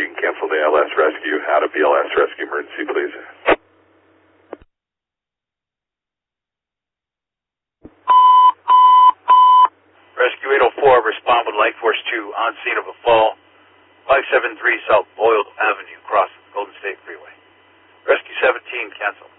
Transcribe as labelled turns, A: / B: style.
A: you can cancel the ALS rescue. Out of BLS rescue emergency, please.
B: Rescue 804, respond with Light Force 2 on scene of a fall, 573 South Boyle Avenue, across Golden State Freeway. Rescue 17, cancel.